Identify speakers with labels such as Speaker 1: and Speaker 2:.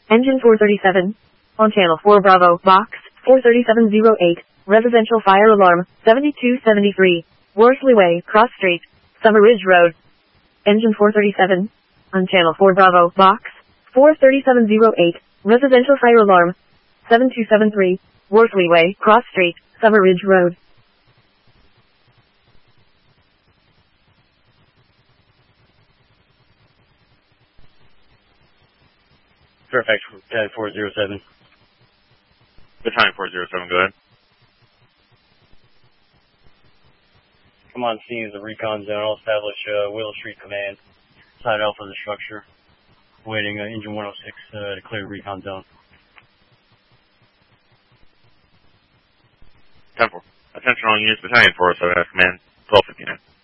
Speaker 1: Engine 437. On channel 4 Bravo, box 43708. Residential fire alarm 7273. Worsley Way, Cross Street, Summer Ridge Road. Engine 437. On channel 4 Bravo, box 43708. Residential fire alarm 7273. Worsley Way, Cross Street, Summer Ridge Road.
Speaker 2: Fairfax 407.
Speaker 3: Battalion 407, go ahead.
Speaker 2: Come on scene of the recon zone. I'll establish Willow Street Command. Side alpha of the structure. Waiting engine 106 to clear the recon zone.
Speaker 3: 10-4. Attention all units, Battalion 407, command 1259.